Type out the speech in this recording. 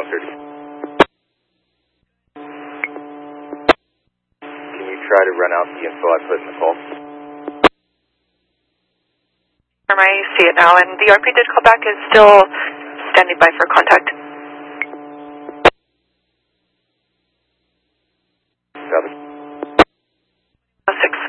130. Can you try to run out the info I put in the call? I see it now, and the RP digital callback is still standing by for contact. Copy. 6